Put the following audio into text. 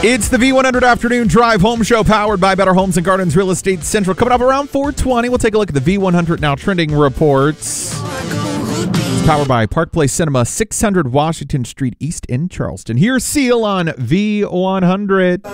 It's the V100 Afternoon Drive Home Show powered by Better Homes and Gardens Real Estate Central. Coming up around 4:20, we'll take a look at the V100 Now Trending reports. It's powered by Park Place Cinema, 600 Washington Street East in Charleston. Here's Seal on V100.